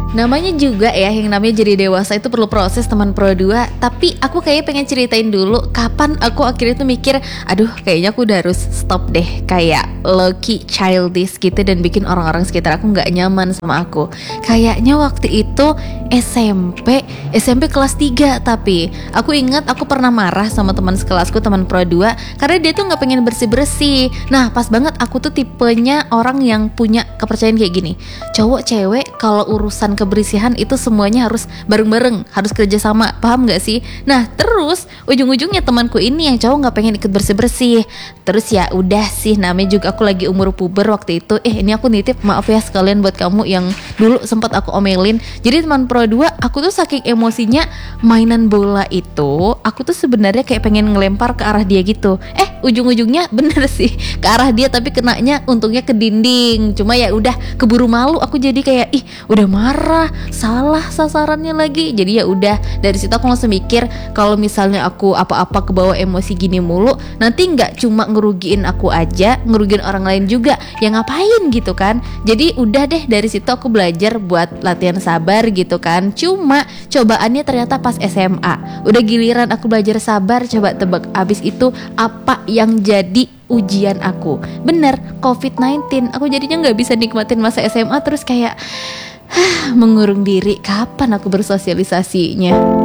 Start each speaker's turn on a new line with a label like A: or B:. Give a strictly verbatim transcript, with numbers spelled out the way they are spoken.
A: Namanya juga ya, yang namanya jadi dewasa itu perlu proses teman pro dua. Tapi aku kayaknya pengen ceritain dulu kapan aku akhirnya tuh mikir, aduh kayaknya aku udah harus stop deh, kayak low-key childish gitu dan bikin orang-orang sekitar aku gak nyaman sama aku. Kayaknya waktu itu S M P S M P kelas tiga. Tapi aku ingat aku pernah marah sama teman sekelasku, teman pro dua, karena dia tuh gak pengen bersih-bersih. Nah pas banget aku tuh tipenya orang yang punya kepercayaan kayak gini, cowok cewek kalau urusan kebersihan itu semuanya harus bareng-bareng, harus kerjasama, paham gak sih? Nah terus ujung-ujungnya temanku ini yang cowok nggak pengen ikut bersih-bersih. Terus ya udah sih, namanya juga aku lagi umur puber waktu itu. Eh ini aku nitip, maaf ya sekalian buat kamu yang dulu sempat aku omelin. Jadi teman pro dua, aku tuh saking emosinya mainan bola itu, aku tuh sebenarnya kayak pengen ngelempar ke arah dia gitu. Eh ujung-ujungnya bener sih ke arah dia, tapi kenanya untungnya ke dinding. Cuma ya udah keburu malu aku, jadi kayak ih udah marah, salah sasarannya lagi. Jadi ya udah dari situ aku langsung mikir kalau misalnya aku apa-apa kebawa emosi gini mulu, nanti nggak cuma ngerugiin aku aja, ngerugiin orang lain juga. Ya ngapain gitu kan. Jadi udah deh dari situ aku belajar buat latihan sabar gitu kan. Cuma cobaannya ternyata pas S M A. Udah giliran aku belajar sabar, coba tebak abis itu apa yang jadi ujian aku? Bener, covid sembilan belas. Aku jadinya nggak bisa nikmatin masa S M A, terus kayak mengurung diri. Kapan aku bersosialisasinya?